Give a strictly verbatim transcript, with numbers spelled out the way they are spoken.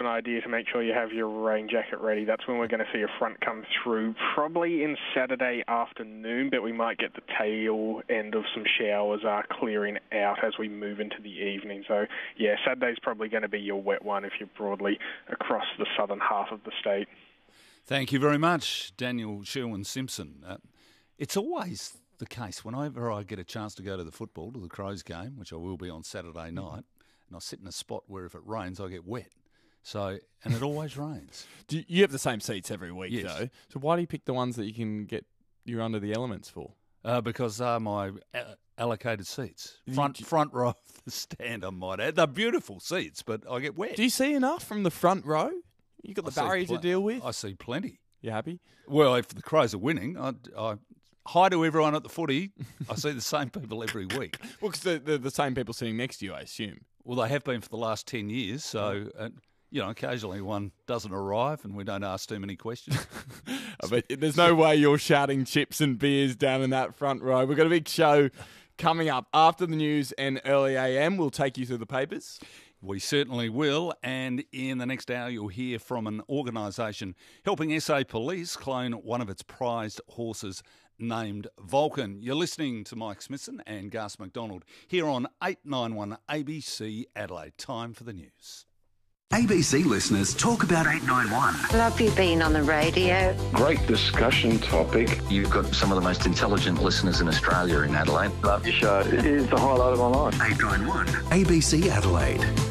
idea to make sure you have your rain jacket ready. That's when we're going to see a front come through, probably in Saturday afternoon, but we might get the tail end of some showers uh, clearing out as we move into the evening. So, yeah, Saturday's probably going to be your wet one if you're broadly across the southern half of the state. Thank you very much, Daniel Sherwin-Simpson. Uh, it's always the case whenever I get a chance to go to the football, to the Crows game, which I will be on Saturday night, and I sit in a spot where if it rains, I get wet. So, and it always rains. Do you, you have the same seats every week, Yes. though. So why do you pick the ones that you can get you're under the elements for? Uh, because they're my uh, allocated seats. You- Front do- front row of the stand, I might add. They're beautiful seats, but I get wet. Do you see enough from the front row? You got I the see barrier pl- to deal with. I see plenty. You happy? Well, if the Crows are winning, I, I hi to everyone at the footy. I see the same people every week. Well, because they're, they're the same people sitting next to you, I assume. Well, they have been for the last ten years, so, uh, you know, occasionally one doesn't arrive and we don't ask too many questions. But there's no way you're shouting chips and beers down in that front row. We've got a big show coming up after the news and early A M. We'll take you through the papers. We certainly will, and in the next hour you'll hear from an organisation helping S A Police clone one of its prized horses named Vulcan. You're listening to Mike Smithson and Gus McDonald here on eight ninety-one A B C Adelaide. Time for the news. A B C listeners talk about eight ninety-one. Love you being on the radio. Great discussion topic. You've got some of the most intelligent listeners in Australia in Adelaide. Love your show. It is the highlight of my life. eight ninety-one A B C Adelaide.